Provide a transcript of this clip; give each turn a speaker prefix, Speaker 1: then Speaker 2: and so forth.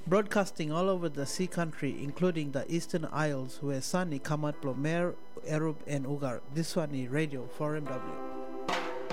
Speaker 1: Broadcasting all over the sea country, including the Eastern Isles, where Sani, Kamat, Plomer, Erub, and Ugar. This one is Radio 4MW.